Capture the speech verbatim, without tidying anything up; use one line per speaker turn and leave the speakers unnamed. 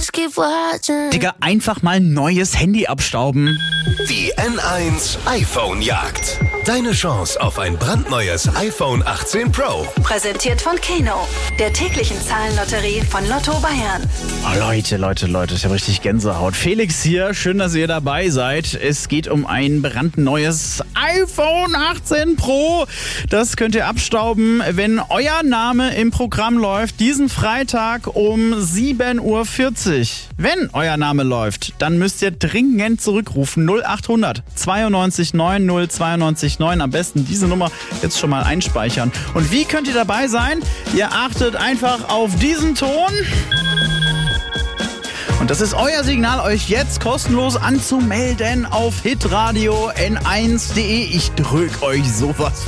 Digga, einfach mal ein neues Handy abstauben.
Die N eins iPhone-Jagd. Deine Chance auf ein brandneues iPhone achtzehn Pro.
Präsentiert von Keno, der täglichen Zahlenlotterie von Lotto Bayern.
Oh, Leute, Leute, Leute, ich habe richtig Gänsehaut. Felix hier, schön, dass ihr dabei seid. Es geht um ein brandneues iPhone achtzehn Pro. Das könnt ihr abstauben, wenn euer Name im Programm läuft, diesen Freitag um sieben Uhr vierzig. Wenn euer Name läuft, dann müsst ihr dringend zurückrufen. null acht hundert zweiundneunzig neun null zweiundneunzig neun. Am besten diese Nummer jetzt schon mal einspeichern. Und wie könnt ihr dabei sein? Ihr achtet einfach auf diesen Ton. Und das ist euer Signal, euch jetzt kostenlos anzumelden auf hitradio n eins punkt de. Ich drück euch sowas